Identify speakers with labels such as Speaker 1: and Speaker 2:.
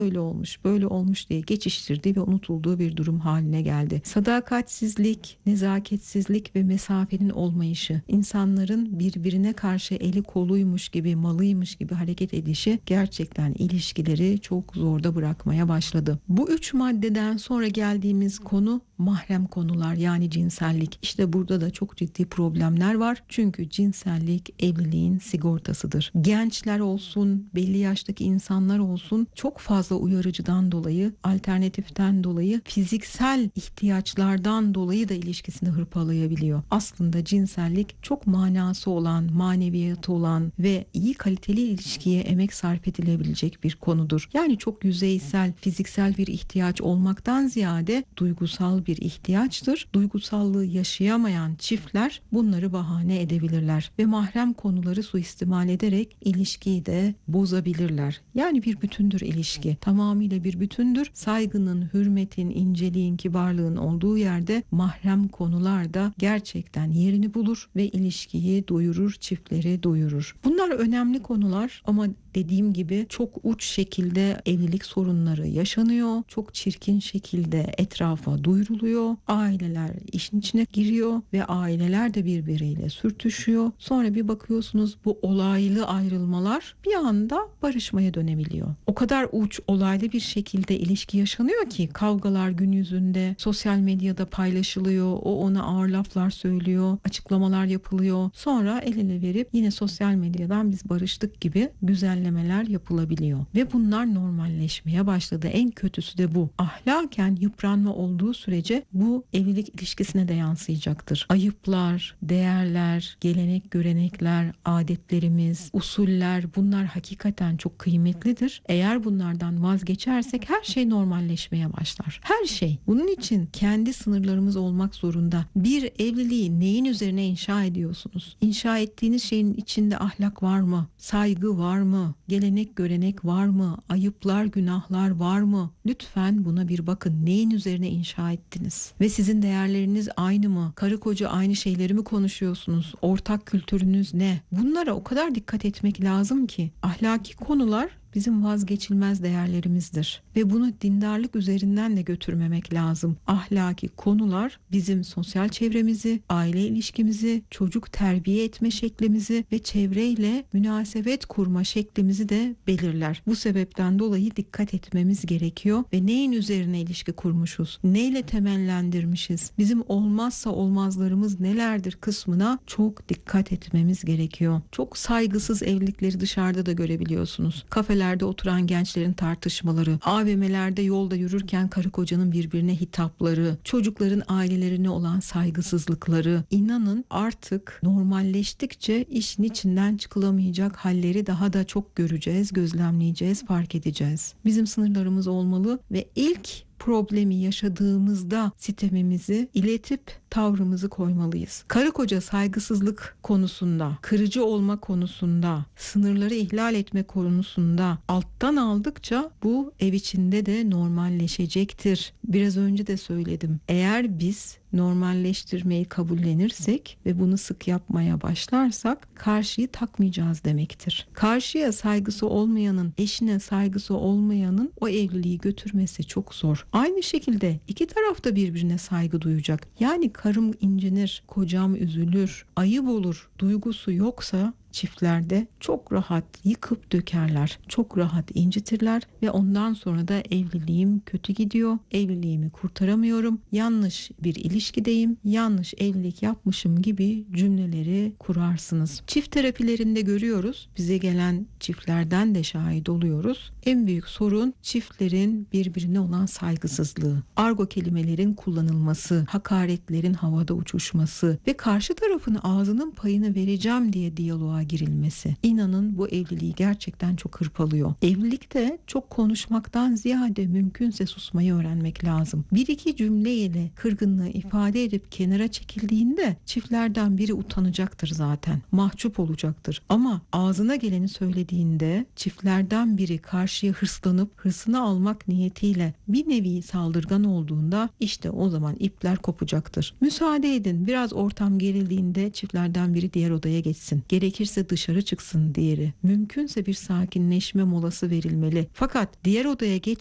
Speaker 1: öyle olmuş, böyle olmuş diye geçiştirdiği ve unutulduğu bir durum haline geldi. Sadakatsizlik, nezaketsizlik ve mesafenin olmayışı, insanların birbirine karşı eli koluymuş gibi, malıymış gibi hareket edişi gerçekten ilişkileri çok zorda bırakmaya başladı. Bu 3 maddeden sonra geldiğimiz konu mahrem konular, yani cinsellik. İşte burada da çok ciddi problemler var. Çünkü cinsellik evliliğin sigortasıdır. Gençler olsun, belli yaştaki insanlar olsun çok fazla uyarıcıdan dolayı, alternatiften dolayı, fiziksel ihtiyaçlardan dolayı da ilişkisini hırpalayabiliyor. Aslında cinsellik çok manası olan, maneviyatı olan ve iyi kaliteli ilişkiye emek sarf edilebilecek bir konudur. Yani çok yüzeysel, fiziksel bir ihtiyaç olmaktan ziyade duygusal bir ihtiyaçtır. Duygusallığı yaşayamayan çiftler bunları bahane edebilirler ve mahrem konuları suistimal ederek ilişkiyi de bozabilirler. Yani bir bütündür ilişki. Tamamıyla bir bütündür. Saygının, hürmetin, inceliğin, kibarlığın olduğu yerde mahrem konular da gerçekten yerini bulur ve ilişkiyi doyurur, çiftleri doyurur. Bunlar önemli konular ama dediğim gibi çok uç şekilde evlilik sorunları yaşanıyor. Çok çirkin şekilde etrafa duyuruluyor. Aileler işin içine giriyor ve aileler de birbiriyle sürtüşüyor. Sonra bir bakıyorsunuz bu olaylı ayrılmalar bir anda barışmaya dönebiliyor. O kadar uç, olaylı bir şekilde ilişki yaşanıyor ki kavgalar gün yüzünde sosyal medyada paylaşılıyor. O ona ağır laflar söylüyor, açıklamalar yapılıyor. Sonra el ele verip yine sosyal medyadan biz barıştık gibi güzellemeler yapılabiliyor. Ve bunlar normalleşmeye başladı. En kötüsü de bu. Ahlaken yıpranma olduğu sürece bu evlilik ilişkisine de yansıyacaktır. Ayıplar, değerler, gelenek, görenekler, adetlerimiz, usuller, bunlar hakikaten çok kıymetlidir. Eğer bunlardan vazgeçersek her şey normalleşmeye başlar. Her şey. Bunun için kendi sınırlarımız olmak zorunda. Bir evliliği neyin üzerine inşa ediyorsunuz? İnşa ettiğiniz şeyin içinde ahlak var mı? Saygı var mı? Gelenek, görenek var mı? Ayıplar, günahlar var mı? Lütfen buna bir bakın. Neyin üzerine inşa ettiniz? Ve sizin değerleriniz aynı mı? Karı koca aynı şeyleri mi konuşuyorsunuz? Ortak kültürünüz ne? Bunlara o kadar dikkat etmek lazım ki. Ahlaki konular bizim vazgeçilmez değerlerimizdir ve bunu dindarlık üzerinden de götürmemek lazım. Ahlaki konular bizim sosyal çevremizi, aile ilişkimizi, çocuk terbiye etme şeklimizi ve çevreyle münasebet kurma şeklimizi de belirler. Bu sebepten dolayı dikkat etmemiz gerekiyor ve neyin üzerine ilişki kurmuşuz, neyle temellendirmişiz, bizim olmazsa olmazlarımız nelerdir kısmına çok dikkat etmemiz gerekiyor. Çok saygısız evlilikleri dışarıda da görebiliyorsunuz. Kafelerde oturan gençlerin tartışmaları, AVM'lerde yolda yürürken karı kocanın birbirine hitapları, çocukların ailelerine olan saygısızlıkları, inanın artık normalleştikçe işin içinden çıkılamayacak halleri daha da çok göreceğiz, gözlemleyeceğiz, fark edeceğiz. Bizim sınırlarımız olmalı ve ilk problemi yaşadığımızda sitemimizi iletip tavrımızı koymalıyız. Karı koca saygısızlık konusunda, kırıcı olma konusunda, sınırları ihlal etme konusunda alttan aldıkça bu ev içinde de normalleşecektir. Biraz önce de söyledim. Eğer biz normalleştirmeyi kabullenirsek ve bunu sık yapmaya başlarsak karşıyı takmayacağız demektir. Karşıya saygısı olmayanın, eşine saygısı olmayanın o evliliği götürmesi çok zor. Aynı şekilde iki taraf da birbirine saygı duyacak. Yani karım incinir, kocam üzülür, ayıp olur duygusu yoksa çiftlerde çok rahat yıkıp dökerler, çok rahat incitirler ve ondan sonra da evliliğim kötü gidiyor, evliliğimi kurtaramıyorum, yanlış bir ilişkideyim, yanlış evlilik yapmışım gibi cümleleri kurarsınız. Çift terapilerinde görüyoruz, bize gelen çiftlerden de şahit oluyoruz. En büyük sorun çiftlerin birbirine olan saygısızlığı, argo kelimelerin kullanılması, hakaretlerin havada uçuşması ve karşı tarafın ağzının payını vereceğim diye diyaloğa girilmesi. İnanın bu evliliği gerçekten çok hırpalıyor. Evlilikte çok konuşmaktan ziyade mümkünse susmayı öğrenmek lazım. Bir iki cümleyle kırgınlığı ifade edip kenara çekildiğinde çiftlerden biri utanacaktır zaten. Mahcup olacaktır. Ama ağzına geleni söylediğinde çiftlerden biri karşıya hırslanıp hırsını almak niyetiyle bir nevi saldırgan olduğunda işte o zaman ipler kopacaktır. Müsaade edin, biraz ortam gerildiğinde çiftlerden biri diğer odaya geçsin. Gerekirse isterse dışarı çıksın diğeri. Mümkünse bir sakinleşme molası verilmeli. Fakat diğer odaya